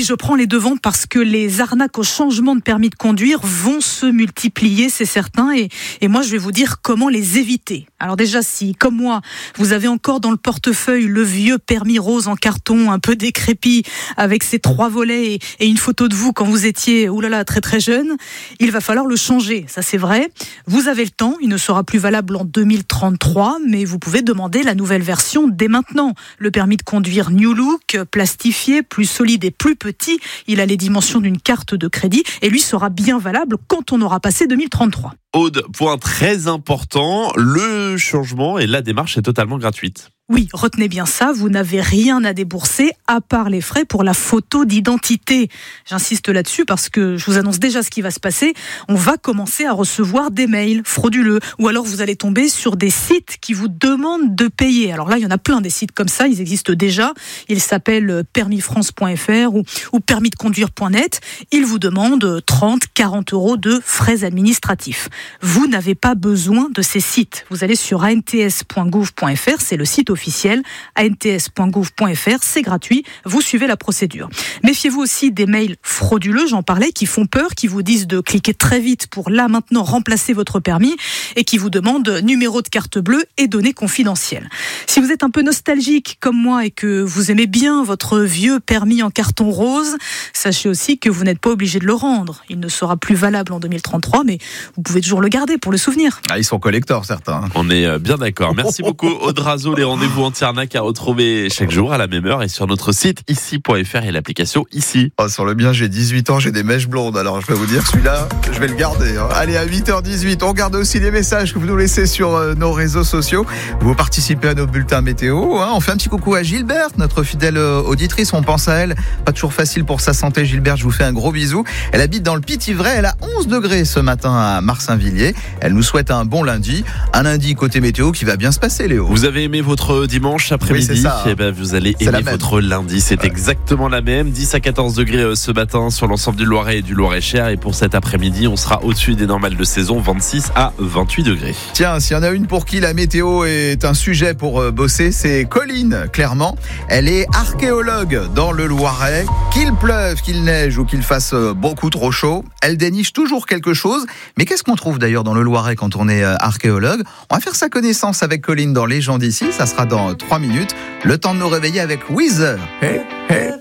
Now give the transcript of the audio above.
je prends les devants parce que les arnaques au changement de permis de conduire vont se multiplier, c'est certain. Et moi, je vais vous dire comment les éviter. Alors déjà, si, comme moi, vous avez encore dans le portefeuille le vieux permis rose en carton, un peu décrépit, avec ses 3 volets et une photo de vous quand vous étiez, très très jeune, il va falloir le changer. Ça, c'est vrai. Vous avez le temps. Il ne sera plus valable en 2033, mais vous pouvez demander la nouvelle version dès maintenant. Le permis de conduire New Look, plastifié, plus solide et plus petit. Il a les dimensions d'une carte de crédit et lui sera bien valable quand on aura passé 2033. Aude, point très important, le changement et la démarche est totalement gratuite. Oui, retenez bien ça, vous n'avez rien à débourser à part les frais pour la photo d'identité. J'insiste là-dessus parce que je vous annonce déjà ce qui va se passer. On va commencer à recevoir des mails frauduleux ou alors vous allez tomber sur des sites qui vous demandent de payer. Alors là, il y en a plein des sites comme ça, ils existent déjà. Ils s'appellent permisfrance.fr ou permisdeconduire.net. Ils vous demandent 30, 40 € de frais administratifs. Vous n'avez pas besoin de ces sites. Vous allez sur ants.gouv.fr, c'est le site officiel, ants.gouv.fr, c'est gratuit, vous suivez la procédure. Méfiez-vous aussi des mails frauduleux, j'en parlais, qui font peur, qui vous disent de cliquer très vite pour là maintenant remplacer votre permis et qui vous demandent numéro de carte bleue et données confidentielles. Si vous êtes un peu nostalgique comme moi et que vous aimez bien votre vieux permis en carton rose, sachez aussi que vous n'êtes pas obligé de le rendre. Il ne sera plus valable en 2033, mais vous pouvez toujours le garder pour le souvenir. Ah, ils sont collecteurs, certains. On est bien d'accord. Merci beaucoup, Aude Razo. Les rendez-vous anti-arnaque à retrouver chaque jour à la même heure et sur notre site ici.fr et l'application Ici. Oh, sur le mien, j'ai 18 ans, j'ai des mèches blondes. Alors, je vais vous dire, celui-là, je vais le garder. Allez, à 8h18, on garde aussi les messages que vous nous laissez sur nos réseaux sociaux. Vous participez à nos bulletins météo. On fait un petit coucou à Gilberte, notre fidèle auditrice. On pense à elle. Pas toujours facile pour sa santé, Gilberte. Je vous fais un gros bisou. Elle habite dans le Pithiverais. Elle a 11 degrés ce matin à Marsainvilliers. Elle nous souhaite un bon lundi. Un lundi côté météo qui va bien se passer, Léo. Vous avez aimé votre dimanche après-midi? Oui, c'est ça. Eh ben, vous allez aimer votre lundi. C'est exactement la même. 10 à 14 degrés ce matin sur l'ensemble du Loiret et du Loiret-Cher. Et pour cet après-midi, on sera au-dessus des normales de saison, 26 à 28 degrés. Tiens, s'il y en a une pour qui la météo est un sujet pour bosser, c'est Colline, clairement. Elle est archéologue dans le Loiret. Qu'il pleuve, qu'il neige ou qu'il fasse beaucoup trop chaud, elle déniche toujours quelque chose. Mais qu'est-ce qu'on trouve d'ailleurs dans le Loiret quand on est archéologue? On va faire sa connaissance avec Colline dans Les gens d'ici. Ça sera dans 3 minutes. Le temps de nous réveiller avec Weezer. Hey, hey.